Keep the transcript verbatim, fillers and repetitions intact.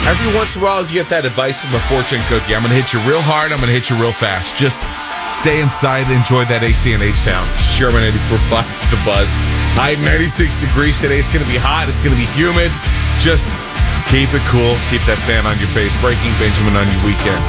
Every once in a while, you get that advice from a fortune cookie. I'm going to hit you real hard. I'm going to hit you real fast. Just stay inside. Enjoy that A C in H-Town. Sherman ninety-four point five, The Buzz. High ninety-six degrees today. It's going to be hot. It's going to be humid. Just keep it cool. Keep that fan on your face. Breaking Benjamin on your weekend.